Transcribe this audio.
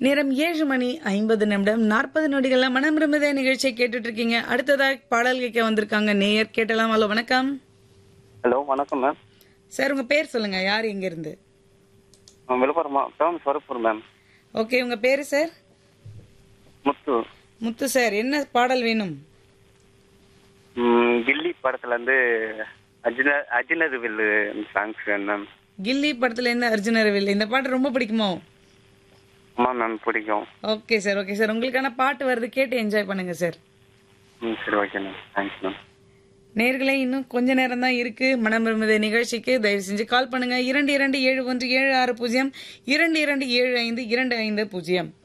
நேரம் 7:50 மனம் விரும்புதே நிகழ்ச்சியை கேட்டுட்டு இருக்கீங்க. அடுத்ததா பாடல் கேட்க வந்திருக்காங்க நேயர். கேட்டலாம். ஹலோ, வணக்கம். ஹலோ, வணக்கம் மேம். சார், உங்க பேர் சொல்லுங்க. யார், எங்க இருந்து? Villupuram down Sorappur ma'am. Okay, உங்க பேரு சார்? முத்து. முத்து சார், என்ன பாடல் வேணும்? கில்லி படத்துல இருந்து அர்ஜுனர் வில்லு சாங்ஸ் வேணும் மேம். கில்லி படத்துல இருந்து அர்ஜுனரவில். இந்த பாட்டு ரொம்ப பிடிக்குமோ? ஆமா மேம், பிடிக்கும். Okay sir, okay sir. உங்களுக்கான பாட்டு வருது, கேட்டு என்ஜாய் பண்ணுங்க சார். சரி, ஓகே மேம். Thanks ma'am. நேர்களே, இன்னும் கொஞ்ச நேரம் தான் இருக்கு மனம் விரும்புதே நிகழ்ச்சிக்கு. தயவு செஞ்சு கால் பண்ணுங்க. 22717602275250.